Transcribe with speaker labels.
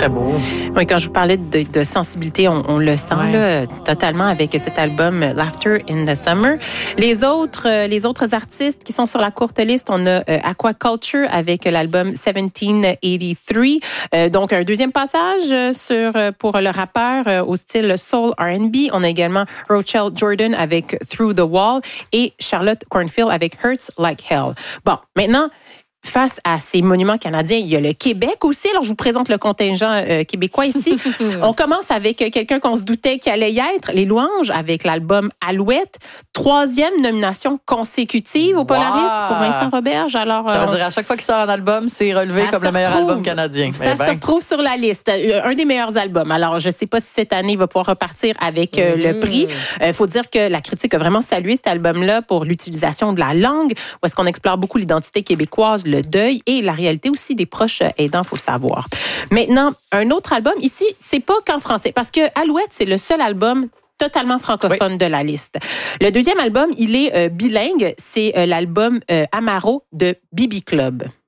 Speaker 1: très beau.
Speaker 2: Oui, quand je vous parlais de sensibilité, on le sent là, totalement avec cet album Laughter in the Summer. Les autres artistes qui sont sur la courte liste, on a Aquaculture avec l'album 1783. Donc, un deuxième passage pour le rappeur au style soul R&B. On a également Rochelle Jordan avec Through the Wall et Charlotte Cornfield avec Hurts Like Hell. Bon, maintenant, face à ces monuments canadiens, il y a le Québec aussi. Alors, je vous présente le contingent québécois ici. On commence avec quelqu'un qu'on se doutait qu'il allait y être, Les Louanges, avec l'album Alouette. 3e nomination consécutive au Polaris pour Vincent Roberge. Alors,
Speaker 1: ça veut dire à chaque fois qu'il sort un album, c'est relevé comme le meilleur album canadien.
Speaker 2: Ça se retrouve sur la liste. Un des meilleurs albums. Alors, je ne sais pas si cette année, il va pouvoir repartir avec le prix. Il faut dire que la critique a vraiment salué cet album-là pour l'utilisation de la langue, où est-ce qu'on explore beaucoup l'identité québécoise, le deuil et la réalité aussi des proches aidants, il faut le savoir. Maintenant, un autre album, ici, c'est pas qu'en français, parce que Alouette, c'est le seul album totalement francophone de la liste. Le deuxième album, il est bilingue, c'est l'album Amaro de Bibi Club.